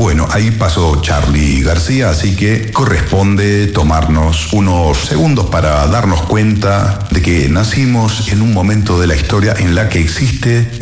Bueno, ahí pasó Charly García, así que corresponde tomarnos unos segundos para darnos cuenta de que nacimos en un momento de la historia en la que existe